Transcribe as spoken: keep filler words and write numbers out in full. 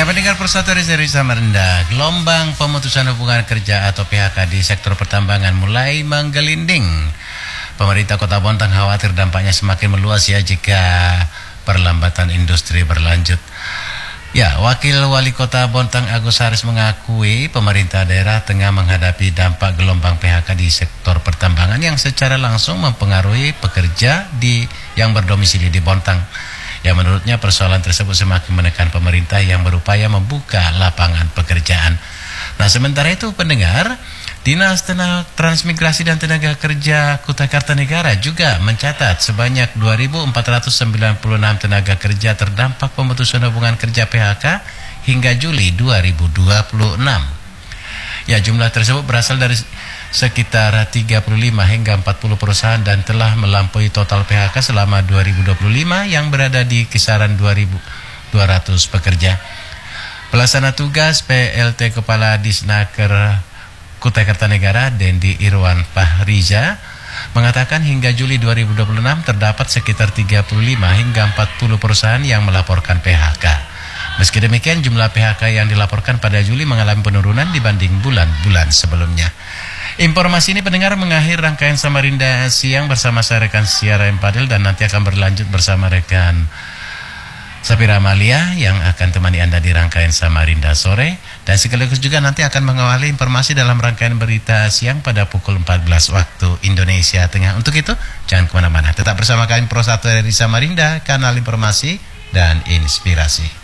Ya, pendengar Persatu dari Samarinda, gelombang pemutusan hubungan kerja atau P H K di sektor pertambangan mulai menggelinding. Pemerintah Kota Bontang khawatir dampaknya semakin meluas ya jika perlambatan industri berlanjut. Ya, Wakil Wali Kota Bontang Agus Haris mengakui pemerintah daerah tengah menghadapi dampak gelombang P H K di sektor pertambangan yang secara langsung mempengaruhi pekerja di yang berdomisili di Bontang. Ya, menurutnya persoalan tersebut semakin menekan pemerintah yang berupaya membuka lapangan pekerjaan. Nah, sementara itu pendengar, Dinas Tenaga Transmigrasi dan Tenaga Kerja Kutai Kartanegara juga mencatat sebanyak dua ribu empat ratus sembilan puluh enam tenaga kerja terdampak pemutusan hubungan kerja P H K hingga Juli dua ribu dua puluh enam. Ya, jumlah tersebut berasal dari sekitar tiga puluh lima hingga empat puluh perusahaan dan telah melampaui total P H K selama dua ribu dua puluh lima yang berada di kisaran dua ribu dua ratus pekerja. Pelaksana tugas P L T Kepala Disnaker Kutai Kartanegara Dendi Irwan Pahriza mengatakan hingga Juli dua ribu dua puluh enam terdapat sekitar tiga puluh lima hingga empat puluh perusahaan yang melaporkan P H K. Meski demikian, jumlah P H K yang dilaporkan pada Juli mengalami penurunan dibanding bulan-bulan sebelumnya. Informasi ini pendengar mengakhiri rangkaian Samarinda Siang bersama saya rekan Siara Empadil, dan nanti akan berlanjut bersama rekan Sapira Amalia yang akan temani Anda di rangkaian Samarinda Sore, dan sekaligus juga nanti akan mengawali informasi dalam rangkaian berita siang pada pukul empat belas waktu Indonesia Tengah. Untuk itu jangan kemana-mana, tetap bersama kami Persatu dari Samarinda, kanal informasi dan inspirasi.